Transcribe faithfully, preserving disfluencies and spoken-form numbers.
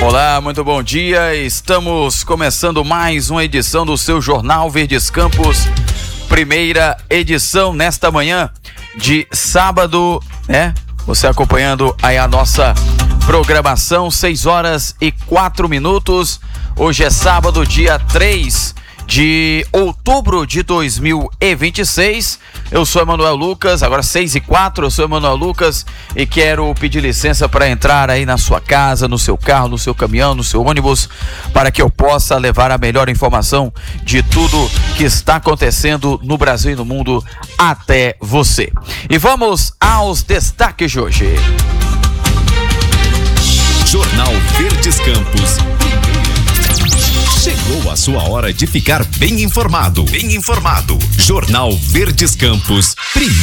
Olá, muito bom dia. Estamos começando mais uma edição do seu Jornal Verdes Campos. Primeira edição nesta manhã de sábado, né? Você acompanhando aí a nossa programação, seis horas e quatro minutos. Hoje é sábado, dia três de outubro de dois mil e vinte e seis. Eu sou Emanuel Lucas, agora seis e quatro, eu sou Emanuel Lucas e quero pedir licença para entrar aí na sua casa, no seu carro, no seu caminhão, no seu ônibus, para que eu possa levar a melhor informação de tudo que está acontecendo no Brasil e no mundo até você. E vamos aos destaques de hoje. Jornal Verdes Campos. Chegou a sua hora de ficar bem informado. Bem informado. Jornal Verdes Campos. Primeiro.